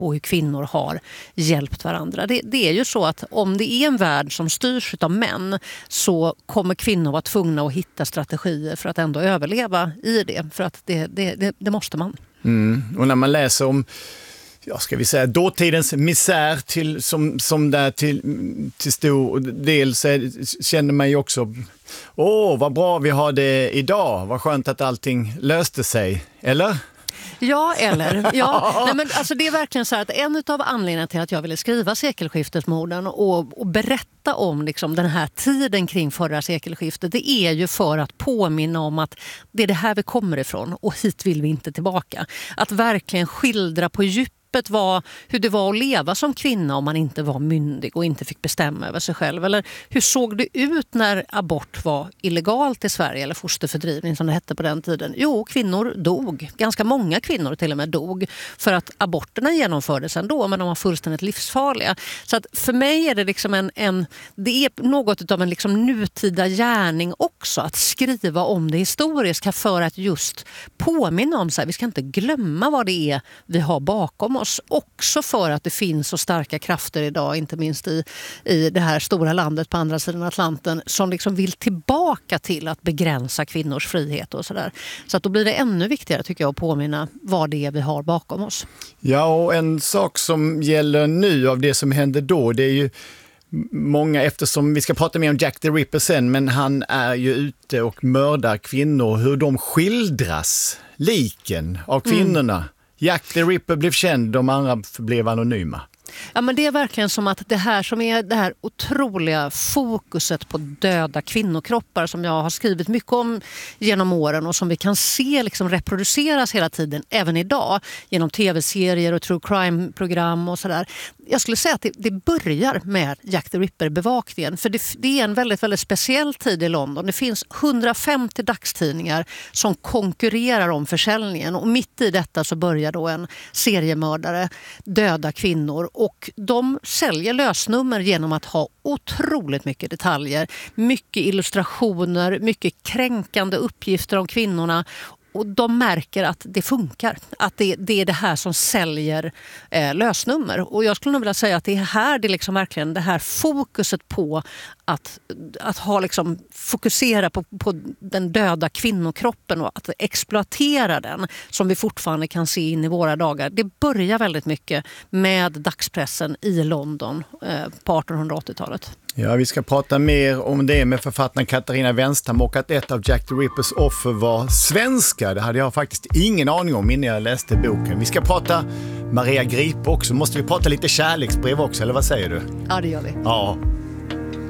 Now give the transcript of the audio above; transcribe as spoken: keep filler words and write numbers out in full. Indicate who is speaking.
Speaker 1: och hur kvinnor har hjälpt varandra. Det, det är ju så att om det är en värld som styrs av män så kommer kvinnor vara tvungna att hitta strategier för att ändå överleva i det. För att det, det, det, det måste man.
Speaker 2: Mm. Och när man läser om ja, ska vi säga, dåtidens misär till, som, som där till, till stor del så känner man ju också åh, vad bra vi har det idag. Vad skönt att allting löste sig. Eller?
Speaker 1: Ja, eller? Ja. Nej, men alltså det är verkligen så här att en av anledningarna till att jag ville skriva sekelskiftesmorden och, och berätta om liksom den här tiden kring förra sekelskiftet, det är ju för att påminna om att det är det här vi kommer ifrån och hit vill vi inte tillbaka. Att verkligen skildra på djup var hur det var att leva som kvinna om man inte var myndig och inte fick bestämma över sig själv. Eller hur såg det ut när abort var illegalt i Sverige eller fosterfördrivning som det hette på den tiden? Jo, kvinnor dog. Ganska många kvinnor till och med dog för att aborterna genomfördes ändå, men de var fullständigt livsfarliga. Så att för mig är det liksom en, en det är något av en liksom nutida gärning också att skriva om det historiska för att just påminna om så här, vi ska inte glömma vad det är vi har bakom oss. Också för att det finns så starka krafter idag, inte minst i, i det här stora landet på andra sidan Atlanten, som liksom vill tillbaka till att begränsa kvinnors frihet och sådär. Så att då blir det ännu viktigare tycker jag att påminna vad det är vi har bakom oss.
Speaker 2: Ja, och en sak som gäller nu av det som hände då, det är ju många, eftersom vi ska prata mer om Jack the Ripper sen, men han är ju ute och mördar kvinnor, hur de skildras, liken av kvinnorna. Mm. Jack the Ripper blev känd, de andra blev anonyma.
Speaker 1: Ja, men det är verkligen som att det här som är det här otroliga fokuset på döda kvinnokroppar som jag har skrivit mycket om genom åren och som vi kan se liksom reproduceras hela tiden, även idag, genom tv-serier och true crime-program och sådär. Jag skulle säga att det, det börjar med Jack the Ripper-bevakningen, för det, det är en väldigt, väldigt speciell tid i London. Det finns hundrafemtio dagstidningar som konkurrerar om försäljningen och mitt i detta så börjar då en seriemördare döda kvinnor. Och de säljer lösnummer genom att ha otroligt mycket detaljer, mycket illustrationer, mycket kränkande uppgifter om kvinnorna. Och de märker att det funkar, att det, det är det här som säljer eh, lösnummer. Och jag skulle nog vilja säga att det är här det liksom verkligen, det här fokuset på att, att ha liksom, fokusera på, på den döda kvinnokroppen och att exploatera den, som vi fortfarande kan se in i våra dagar. Det börjar väldigt mycket med dagspressen i London eh, på artonhundraåttiotalet.
Speaker 2: Ja, vi ska prata mer om det med författaren Katarina Wenstam och att ett av Jack the Rippers offer var svenska. Det hade jag faktiskt ingen aning om innan jag läste boken. Vi ska prata Maria Gripe också. Måste vi prata lite kärleksbrev också, eller vad säger du?
Speaker 1: Ja, det gör vi.
Speaker 2: Ja.